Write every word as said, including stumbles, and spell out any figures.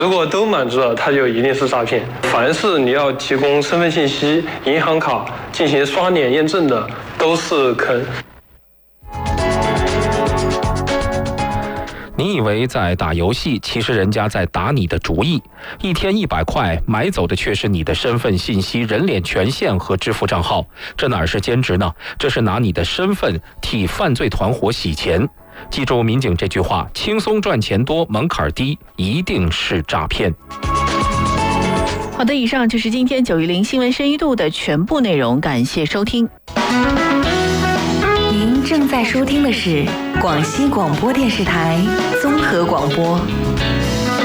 如果都满足了，它就一定是诈骗。凡是你要提供身份信息、银行卡进行刷脸验证的，都是坑。 你以为在打游戏，其实人家在打你的主意。一天一百块，买走的却是你的身份信息、人脸权限和支付账号。这哪是兼职呢？这是拿你的身份替犯罪团伙洗钱。记住民警这句话：轻松赚钱多，门槛低，一定是诈骗。 好的，以上就是今天九一零新闻深一度的全部内容，感谢收听。 您正在收听的是广西广播电视台综合广播。